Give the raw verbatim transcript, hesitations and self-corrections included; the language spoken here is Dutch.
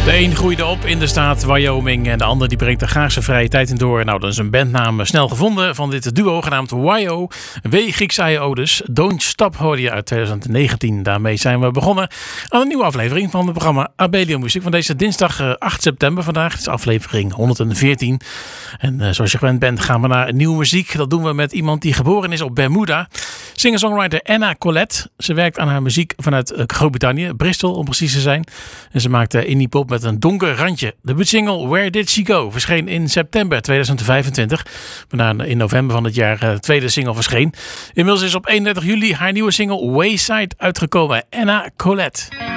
De een groeide op in de staat Wyoming en de ander die brengt er graag zijn vrije tijd in door. Nou, dat is een bandnaam snel gevonden van dit duo genaamd Y O. W Grieks I O dus. Don't Stop hoorde je uit twintig negentien. Daarmee zijn we begonnen aan een nieuwe aflevering van het programma Abelio Muziek van deze dinsdag acht september vandaag. Het is aflevering honderdveertien. En uh, zoals je gewend bent gaan we naar nieuwe muziek. Dat doen we met iemand die geboren is op Bermuda. Singer-songwriter Anna Collette. Ze werkt aan haar muziek vanuit Groot-Brittannië, Bristol om precies te zijn. En ze maakt indie pop met een donker randje. De single Where Did She Go verscheen in september tweeduizend vijfentwintig. Waarna in november van het jaar de tweede single verscheen. Inmiddels is op eenendertig juli haar nieuwe single Wayside uitgekomen. Anna Collette.